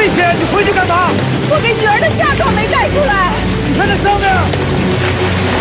危险！你回去干嘛？ 我给女儿的嫁妆没带出来。 你看那上面。